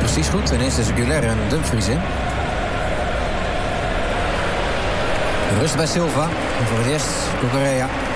precies goed. Ineens is Güler en Dumfries in. Rust bij Silva. En voor het eerst Cucurella.